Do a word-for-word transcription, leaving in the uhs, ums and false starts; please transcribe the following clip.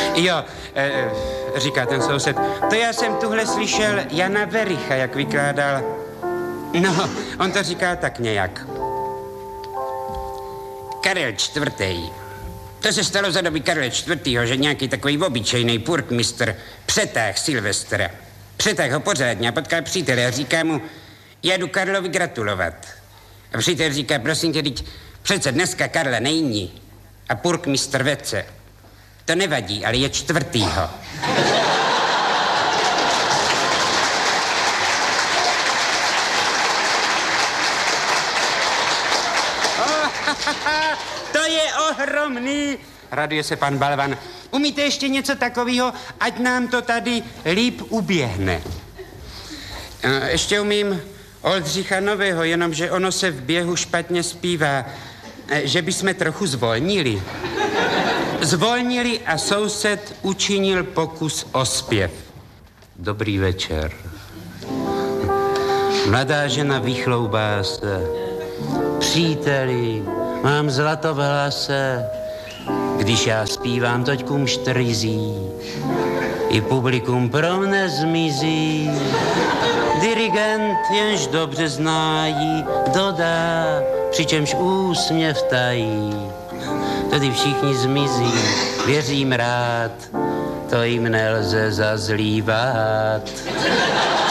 Jo, e, říká ten soused, to já jsem tuhle slyšel Jana Vericha, jak vykládal. No, on to říká tak nějak. Karel čtvrtý. To se stalo za doby Karla čtvrtého, že nějaký takový obyčejný purkmistr přetáh Silvestra. Přetáh ho pořádně a potkal přítele a říká mu, já jdu Karlovi gratulovat. A přítel říká, prosím tě, teď přece dneska Karla není a purkmistr vece. To nevadí, ale je čtvrtýho. To je ohromný, raduje se pan Balvan. Umíte ještě něco takového, ať nám to tady líp uběhne. A ještě umím Oldřicha Nového, jenomže ono se v běhu špatně zpívá, že bychom trochu zvolnili. Zvolnili a soused učinil pokus o zpěv. Dobrý večer. Mladá žena vychloubá se. Příteli, mám zlato v hlase, když já zpívám, toďkum štrizí, i publikum pro mne zmizí. Dirigent, jenž dobře znájí, dodá, přičemž úsměv tají. Tedy všichni zmizí, věřím rád, to jim nelze zazlívat.